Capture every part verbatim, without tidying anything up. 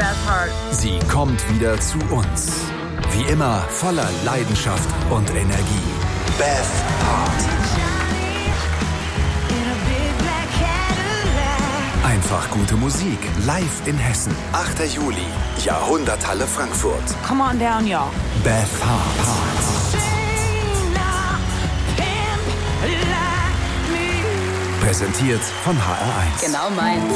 Beth Hart. Sie kommt wieder zu uns. Wie immer voller Leidenschaft und Energie. Beth Hart. Einfach gute Musik. Live in Hessen. achter Juli. Jahrhunderthalle Frankfurt. Come on down, y'all. Beth Hart. Präsentiert von H R eins. Genau meins.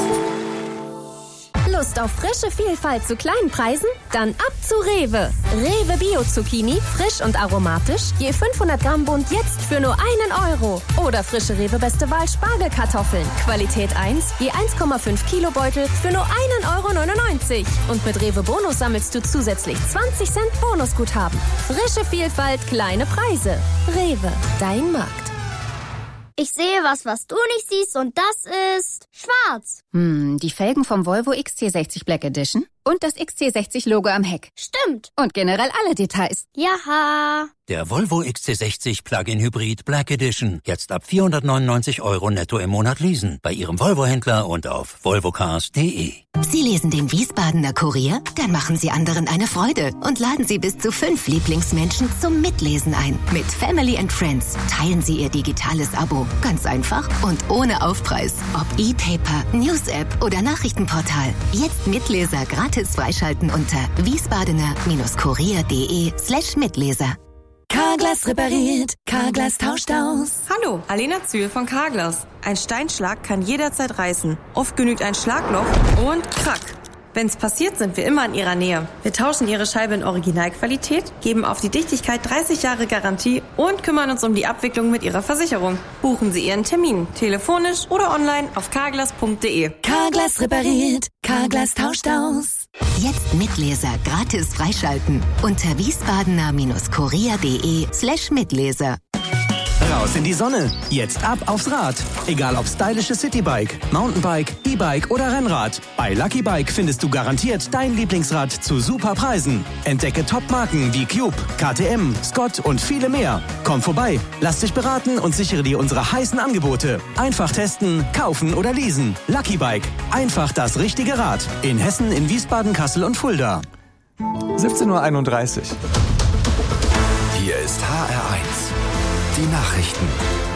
Lust auf frische Vielfalt zu kleinen Preisen? Dann ab zu Rewe. Rewe Bio Zucchini, frisch und aromatisch, je fünfhundert Gramm Bund jetzt für nur einen Euro. Oder frische Rewe Beste Wahl Spargelkartoffeln, Qualität eins, je eins Komma fünf Kilo Beutel für nur einen Euro neunundneunzig. Und mit Rewe Bonus sammelst du zusätzlich zwanzig Cent Bonusguthaben. Frische Vielfalt, kleine Preise. Rewe, dein Markt. Ich sehe was, was du nicht siehst, und das ist schwarz. Hm, die Felgen vom Volvo X C sechzig Black Edition und das X C sechzig Logo am Heck. Stimmt. Und generell alle Details. Jaha. Der Volvo X C sechzig Plug-in Hybrid Black Edition. Jetzt ab vierhundertneunundneunzig Euro netto im Monat leasen. Bei Ihrem Volvo-Händler und auf volvocars punkt de. Sie lesen den Wiesbadener Kurier? Dann machen Sie anderen eine Freude und laden Sie bis zu fünf Lieblingsmenschen zum Mitlesen ein. Mit Family and Friends teilen Sie Ihr digitales Abo. Ganz einfach und ohne Aufpreis. Ob E-Paper, News-App oder Nachrichtenportal. Jetzt Mitleser gratis freischalten unter wiesbadener-kurier.de slash Mitleser. Carglass repariert, Carglass tauscht aus. Hallo, Alena Zühl von Carglass. Ein Steinschlag kann jederzeit reißen. Oft genügt ein Schlagloch und krack. Wenn's passiert, sind wir immer in Ihrer Nähe. Wir tauschen Ihre Scheibe in Originalqualität, geben auf die Dichtigkeit dreißig Jahre Garantie und kümmern uns um die Abwicklung mit Ihrer Versicherung. Buchen Sie Ihren Termin, telefonisch oder online auf carglass punkt de. Carglass repariert, Carglass tauscht aus. Jetzt Mitleser gratis freischalten unter wiesbadener-kurier.de slash Mitleser. Raus in die Sonne. Jetzt ab aufs Rad. Egal ob stylisches Citybike, Mountainbike, E-Bike oder Rennrad. Bei Lucky Bike findest du garantiert dein Lieblingsrad zu super Preisen. Entdecke Top-Marken wie Cube, K T M, Scott und viele mehr. Komm vorbei, lass dich beraten und sichere dir unsere heißen Angebote. Einfach testen, kaufen oder leasen. Lucky Bike. Einfach das richtige Rad. In Hessen, in Wiesbaden, Kassel und Fulda. siebzehn Uhr einunddreißig. Hier ist H R eins. Die Nachrichten.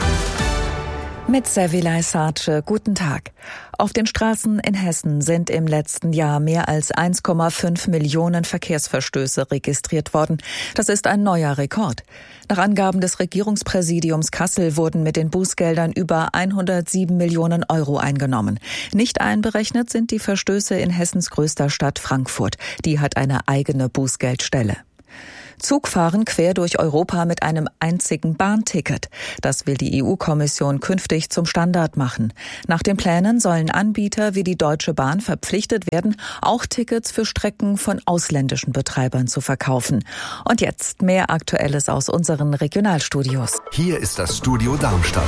Mit Servilay Sarce, guten Tag. Auf den Straßen in Hessen sind im letzten Jahr mehr als eins Komma fünf Millionen Verkehrsverstöße registriert worden. Das ist ein neuer Rekord. Nach Angaben des Regierungspräsidiums Kassel wurden mit den Bußgeldern über hundertsieben Millionen Euro eingenommen. Nicht einberechnet sind die Verstöße in Hessens größter Stadt Frankfurt. Die hat eine eigene Bußgeldstelle. Zugfahren quer durch Europa mit einem einzigen Bahnticket. Das will die E U-Kommission künftig zum Standard machen. Nach den Plänen sollen Anbieter wie die Deutsche Bahn verpflichtet werden, auch Tickets für Strecken von ausländischen Betreibern zu verkaufen. Und jetzt mehr Aktuelles aus unseren Regionalstudios. Hier ist das Studio Darmstadt.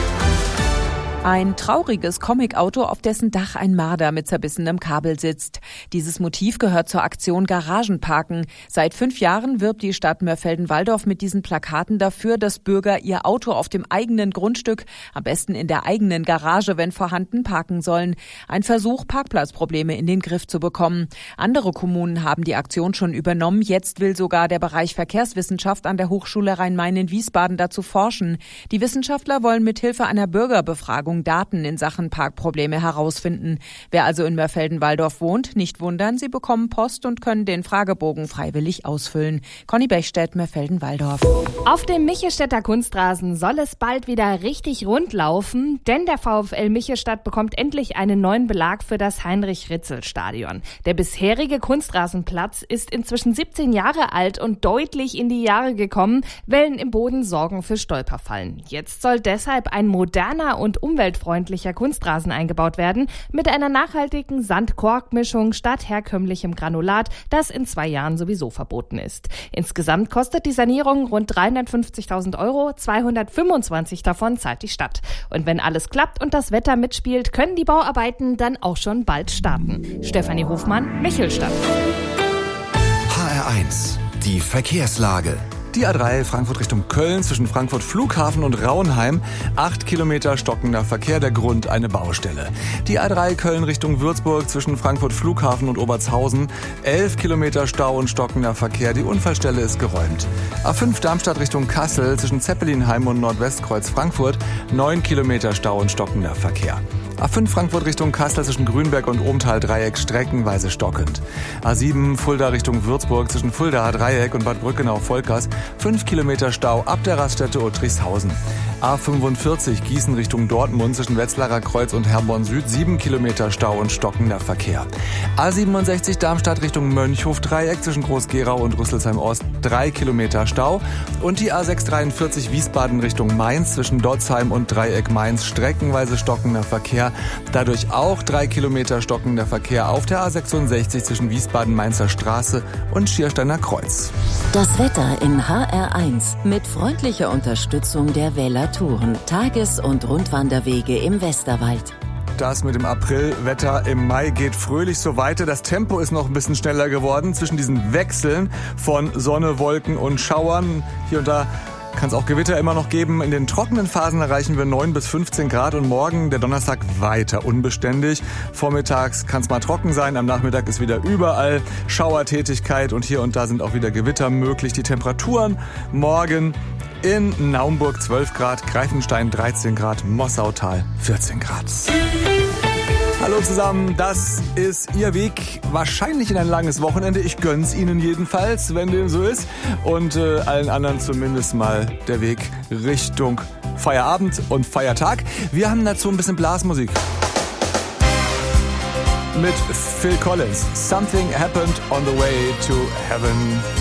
Ein trauriges Comicauto, auf dessen Dach ein Marder mit zerbissenem Kabel sitzt. Dieses Motiv gehört zur Aktion Garagenparken. Seit fünf Jahren wirbt die Stadt Mörfelden-Walldorf mit diesen Plakaten dafür, dass Bürger ihr Auto auf dem eigenen Grundstück, am besten in der eigenen Garage, wenn vorhanden, parken sollen. Ein Versuch, Parkplatzprobleme in den Griff zu bekommen. Andere Kommunen haben die Aktion schon übernommen. Jetzt will sogar der Bereich Verkehrswissenschaft an der Hochschule Rhein-Main in Wiesbaden dazu forschen. Die Wissenschaftler wollen mithilfe einer Bürgerbefragung Daten in Sachen Parkprobleme herausfinden. Wer also in Mörfelden-Walldorf wohnt, nicht wundern, Sie bekommen Post und können den Fragebogen freiwillig ausfüllen. Conny Bechstedt, Mörfelden-Walldorf. Auf dem Michelstädter Kunstrasen soll es bald wieder richtig rund laufen, denn der VfL Michelstadt bekommt endlich einen neuen Belag für das Heinrich-Ritzel-Stadion. Der bisherige Kunstrasenplatz ist inzwischen siebzehn Jahre alt und deutlich in die Jahre gekommen. Wellen im Boden sorgen für Stolperfallen. Jetzt soll deshalb ein moderner und umweltfreundlicher umweltfreundlicher Kunstrasen eingebaut werden, mit einer nachhaltigen Sand-Kork-Mischung statt herkömmlichem Granulat, das in zwei Jahren sowieso verboten ist. Insgesamt kostet die Sanierung rund dreihundertfünfzigtausend Euro, zweihundertfünfundzwanzig davon zahlt die Stadt. Und wenn alles klappt und das Wetter mitspielt, können die Bauarbeiten dann auch schon bald starten. Stefanie Hofmann, Michelstadt. H R eins, die Verkehrslage. Die A drei Frankfurt Richtung Köln zwischen Frankfurt Flughafen und Raunheim. Acht Kilometer stockender Verkehr, der Grund eine Baustelle. Die A drei Köln Richtung Würzburg zwischen Frankfurt Flughafen und Obertshausen. Elf Kilometer Stau und stockender Verkehr, die Unfallstelle ist geräumt. A fünf Darmstadt Richtung Kassel zwischen Zeppelinheim und Nordwestkreuz Frankfurt. Neun Kilometer Stau und stockender Verkehr. A fünf Frankfurt Richtung Kassel zwischen Grünberg und Ohmtal-Dreieck streckenweise stockend. A sieben Fulda Richtung Würzburg zwischen Fuldaer Dreieck und Bad Brückenau-Volkers. fünf Kilometer Stau ab der Raststätte Uttrichshausen. A fünfundvierzig Gießen Richtung Dortmund zwischen Wetzlarer Kreuz und Herborn Süd. sieben Kilometer Stau und stockender Verkehr. A siebenundsechzig Darmstadt Richtung Mönchhof-Dreieck zwischen Groß-Gerau und Rüsselsheim-Ost. drei Kilometer Stau. Und die A sechshundertdreiundvierzig Wiesbaden Richtung Mainz zwischen Dotzheim und Dreieck Mainz. Streckenweise stockender Verkehr. Dadurch auch drei Kilometer stockender Verkehr auf der A sechsundsechzig zwischen Wiesbaden-Mainzer Straße und Schiersteiner Kreuz. Das Wetter in H R eins mit freundlicher Unterstützung der Wähler Touren. Tages- und Rundwanderwege im Westerwald. Das mit dem Aprilwetter im Mai geht fröhlich so weiter. Das Tempo ist noch ein bisschen schneller geworden zwischen diesen Wechseln von Sonne, Wolken und Schauern. Hier und da kann es auch Gewitter immer noch geben. In den trockenen Phasen erreichen wir neun bis fünfzehn Grad und morgen, der Donnerstag, weiter unbeständig. Vormittags kann es mal trocken sein, am Nachmittag ist wieder überall Schauertätigkeit und hier und da sind auch wieder Gewitter möglich. Die Temperaturen morgen in Naumburg zwölf Grad, Greifenstein dreizehn Grad, Mossautal vierzehn Grad. Hallo zusammen, das ist Ihr Weg wahrscheinlich in ein langes Wochenende. Ich gönn's Ihnen jedenfalls, wenn dem so ist. Und äh, allen anderen zumindest mal der Weg Richtung Feierabend und Feiertag. Wir haben dazu ein bisschen Blasmusik. Mit Phil Collins. Something happened on the way to heaven.